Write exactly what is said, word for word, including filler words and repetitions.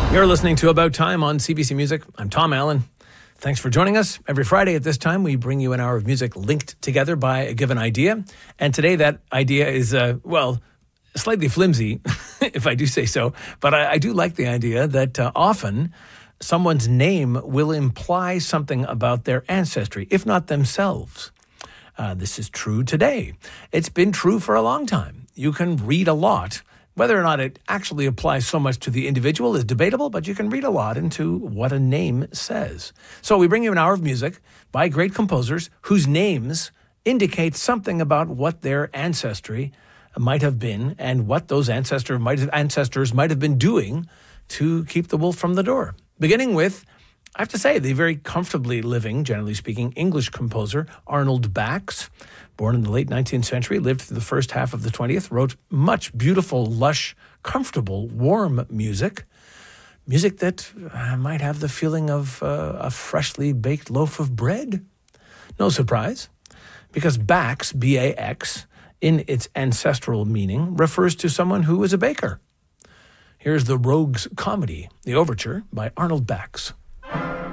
You're listening to About Time on C B C Music. I'm Tom Allen. Thanks for joining us. Every Friday at this time, we bring you an hour of music linked together by a given idea. And today that idea is, uh, well, slightly flimsy, if I do say so. But I, I do like the idea that uh, often someone's name will imply something about their ancestry, if not themselves. Uh, this is true today. It's been true for a long time. You can read a lot. Whether or not it actually applies so much to the individual is debatable, but you can read a lot into what a name says. So we bring you an hour of music by great composers whose names indicate something about what their ancestry might have been and what those ancestor might have, ancestors might have been doing to keep the wolf from the door. Beginning with, I have to say, the very comfortably living, generally speaking, English composer Arnold Bax. Born in the late nineteenth century, lived through the first half of the twentieth, wrote much beautiful, lush, comfortable, warm music. Music that uh, might have the feeling of uh, a freshly baked loaf of bread. No surprise, because Bax, B A X, in its ancestral meaning, refers to someone who is a baker. Here's the Rogues Comedy, the overture by Arnold Bax.